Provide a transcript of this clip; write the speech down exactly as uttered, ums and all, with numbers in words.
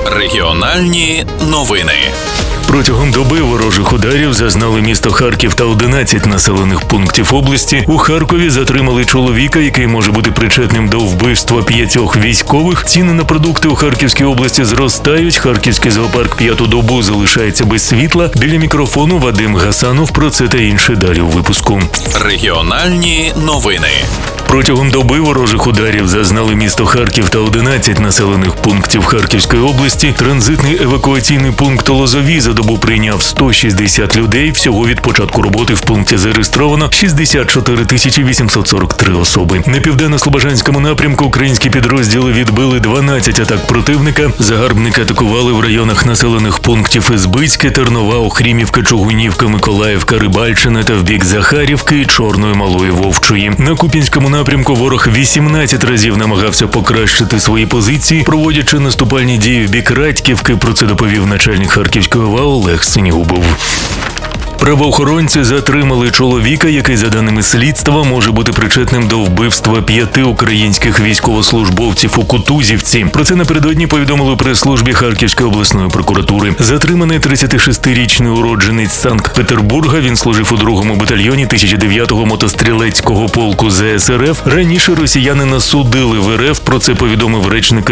Регіональні новини. Протягом доби ворожих ударів зазнали місто Харків та одинадцять населених пунктів області. У Харкові затримали чоловіка, який може бути причетним до вбивства п'ятьох військових. Ціни на продукти у Харківській області зростають. Харківський зоопарк п'яту добу залишається без світла. Біля мікрофону Вадим Гасанов. Про це та інше далі у випуску. Регіональні новини. Протягом доби ворожих ударів зазнали місто Харків та одинадцять населених пунктів Харківської області. Транзитний евакуаційний пункт Лозові за добу прийняв сто шістдесят людей. Всього від початку роботи в пункті зареєстровано шістдесят чотири тисячі вісімсот сорок три особи. На південно-слобожанському напрямку українські підрозділи відбили дванадцять атак противника. Загарбники атакували в районах населених пунктів Ізбицьке, Тернова, Охрімівка, Чугунівка, Миколаївка, Рибальщина та в бік Захарівки, Чорної, Малої, Вовчої. На Куп'янському напрямку ворог вісімнадцять разів намагався покращити свої позиції, проводячи наступальні дії в бік Радьківки. Про це доповів начальник Харківської ОВА Олег Синігубов. Правоохоронці затримали чоловіка, який, за даними слідства, може бути причетним до вбивства п'яти українських військовослужбовців у Кутузівці. Про це напередодні повідомили у прес-службі Харківської обласної прокуратури. Затриманий тридцятишестирічний уродженець Санкт-Петербурга. Він служив у другому батальйоні тисяча дев'ятого мотострілецького полку зе ес ер еф. Раніше росіяни судили в ер еф. Про це повідомив речник